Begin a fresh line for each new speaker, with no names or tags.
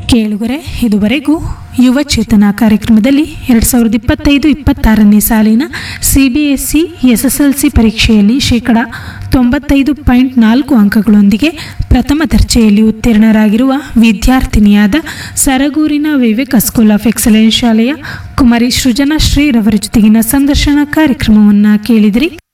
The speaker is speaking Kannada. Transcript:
ಕೇಳುಗರೆ, ಇದುವರೆಗೂ ಯುವ ಚೇತನ ಕಾರ್ಯಕ್ರಮದಲ್ಲಿ 2025-26ನೇ ಸಾಲಿನ CBSE SSLC ಪರೀಕ್ಷೆಯಲ್ಲಿ 95.4 ಅಂಕಗಳೊಂದಿಗೆ ಪ್ರಥಮ ದರ್ಜೆಯಲ್ಲಿ ಉತ್ತೀರ್ಣರಾಗಿರುವ ವಿದ್ಯಾರ್ಥಿನಿಯಾದ ಸರಗೂರಿನ ವಿವೇಕ ಸ್ಕೂಲ್ ಆಫ್ ಎಕ್ಸಲೆನ್ಸ್ ಶಾಲೆಯ ಕುಮಾರಿ ಸೃಜನಶ್ರೀ ರವರ ಜೊತೆಗಿನ ಸಂದರ್ಶನ ಕಾರ್ಯಕ್ರಮವನ್ನು ಕೇಳಿದಿರಿ.